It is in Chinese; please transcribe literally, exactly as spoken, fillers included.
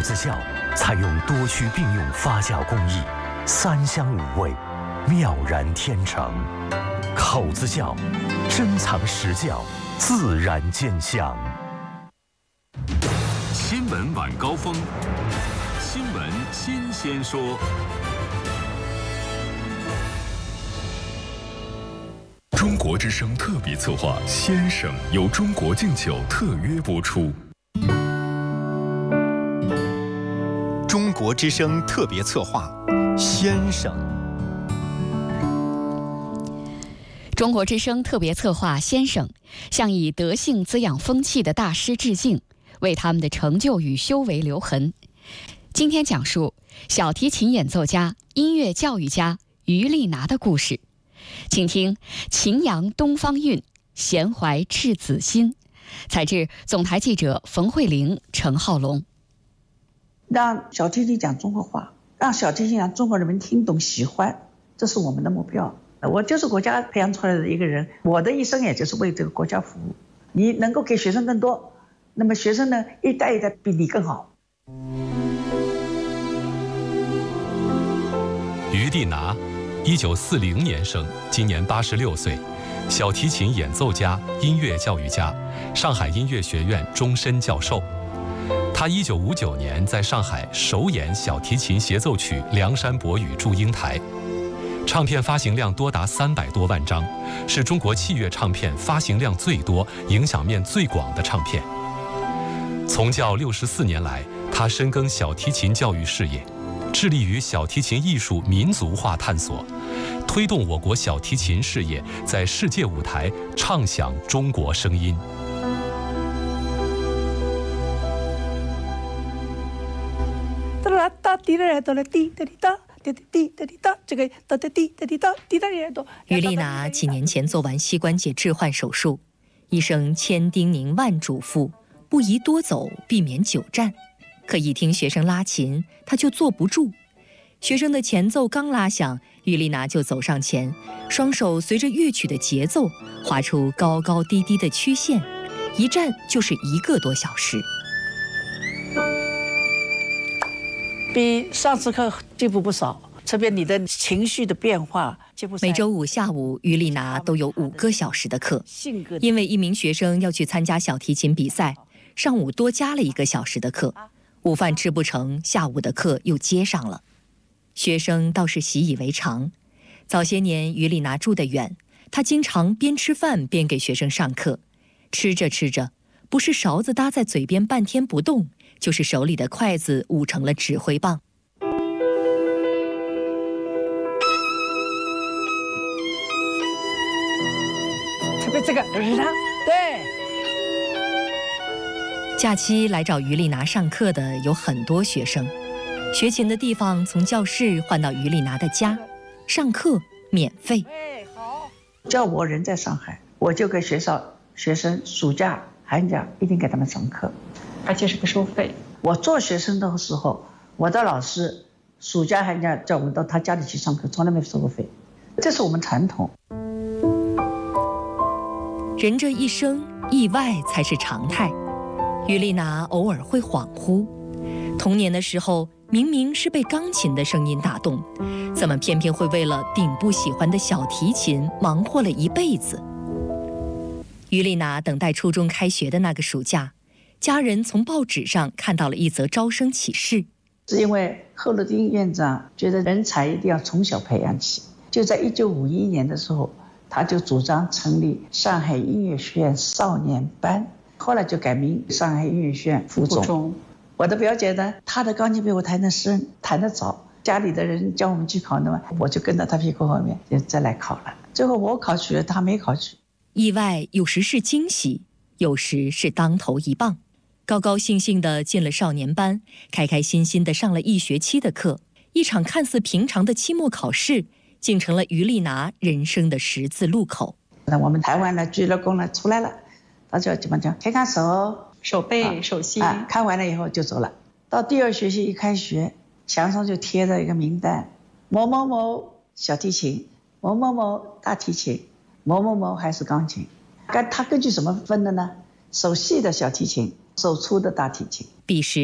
子窖采用多区并用发酵工艺，三香五味，妙然天成。口子窖，珍藏实窖，自然见香。 新闻晚高峰，新闻新鲜说。中国之声特别策划《先生》由中国敬酒特约播出。 中国之声特别策划《先生》。 中国之声特别策划《先生》向以德性滋养风气的大师致敬，为他们的成就与修为留痕。今天讲述小提琴演奏家、音乐教育家于丽娜的故事。请听秦阳东方韵，弦怀赤子心。采自总台记者冯慧玲、陈浩龙。 让小提琴讲中国话，让小提琴让中国人民听懂喜欢，这是我们的目标。我就是国家培养出来的一个人，我的一生也就是为这个国家服务。你能够给学生更多，那么学生呢，一代一代比你更好。 于丽娜，一九四零年生，今年八十六岁，小提琴演奏家、音乐教育家，上海音乐学院终身教授。他一九五九年在上海首演小提琴协奏曲《梁山伯与祝英台》，唱片发行量多达三百多万张，是中国器乐唱片发行量最多、影响面最广的唱片。从教六十四年来，他深耕小提琴教育事业，致力于小提琴艺术民族化探索，推动我国小提琴事业在世界舞台唱响中国声音。 于丽娜几年前做完膝关节置换手术，医生千叮咛万嘱咐，不宜多走，避免久站。可一听学生拉琴，她就坐不住。学生的前奏刚拉响，于丽娜就走上前，双手随着乐曲的节奏画出高高低低的曲线，一站就是一个多小时。 比上次课进步不少，特别你的情绪的变化。 每周五下午，于丽娜都有五个小时的课，因为一名学生要去参加小提琴比赛，上午多加了一个小时的课。午饭吃不成，下午的课又接上了。学生倒是习以为常。早些年，于丽娜住得远，她经常边吃饭边给学生上课。吃着吃着，不是勺子搭在嘴边半天不动，就是手里的筷子捂成了指挥棒。 特别这个是他，对。 假期来找于丽娜上课的有很多学生，学琴的地方从教室换到于丽娜的家，上课免费。 好，叫我人在上海，我就给学校学生暑假寒假一定给他们上课， 而且是不收费。 我做学生的时候，我的老师暑假寒假叫我们到他家里去上课，从来没收过费，这是我们传统。 人这一生，意外才是常态。于丽娜偶尔会恍惚，童年的时候明明是被钢琴的声音打动，怎么偏偏会为了顶不喜欢的小提琴忙活了一辈子？于丽娜等待初中开学的那个暑假，家人从报纸上看到了一则招生启事。 是因为贺鲁丁院长觉得人才一定要从小培养起，就在一九五一年的时候，他就主张成立上海音乐学院少年班，后来就改名上海音乐学院附中。我的表姐呢，她的钢琴比我弹得深，弹得早，家里的人叫我们去考的嘛，我就跟到她屁股后面就再来考了。最后我考取了，她没考取。 意外有时是惊喜，有时是当头一棒。高高兴兴地进了少年班，开开心心地上了一学期的课，一场看似平常的期末考试，竟成了于丽娜人生的十字路口。 那我们台湾的鞠了躬了出来了，大家基本上看看手手背、手心、 啊，看完了以后就走了。到第二学期一开学，墙上就贴着一个名单，某某某小提琴，某某某大提琴，某某某还是钢琴。他根据什么分的呢？手细的小提琴，手粗的大提琴。 彼时